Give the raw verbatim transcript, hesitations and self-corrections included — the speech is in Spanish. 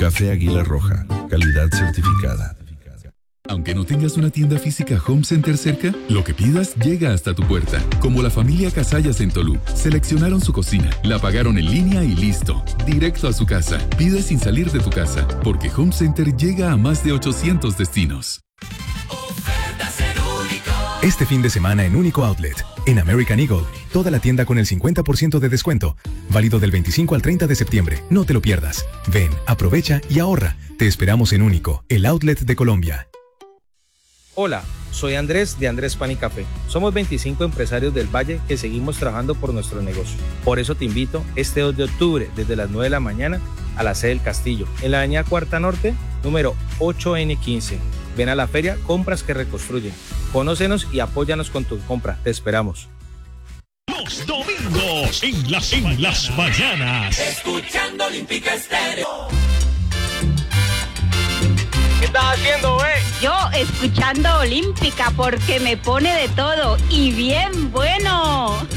Café Águila Roja, calidad certificada. Aunque no tengas una tienda física Home Center cerca, lo que pidas llega hasta tu puerta. Como la familia Casallas en Tolú. Seleccionaron su cocina, la pagaron en línea y listo. Directo a su casa. Pide sin salir de tu casa, porque Home Center llega a más de ochocientos destinos. Este fin de semana en Único Outlet, en American Eagle, toda la tienda con el cincuenta por ciento de descuento. Válido del veinticinco al treinta de septiembre. No te lo pierdas. Ven, aprovecha y ahorra. Te esperamos en Único, el outlet de Colombia. Hola, soy Andrés de Andrés Pan y Café. Somos veinticinco empresarios del Valle que seguimos trabajando por nuestro negocio. Por eso te invito este dos de octubre desde las nueve de la mañana a la sede del Castillo, en la avenida Cuarta Norte, número ocho ene quince. Ven a la feria Compras que Reconstruyen. Conócenos y apóyanos con tu compra. Te esperamos. Los domingos en las, en las mañanas. Escuchando Olímpica Estéreo. ¿Qué estás haciendo, eh? Yo escuchando Olímpica porque me pone de todo y bien bueno.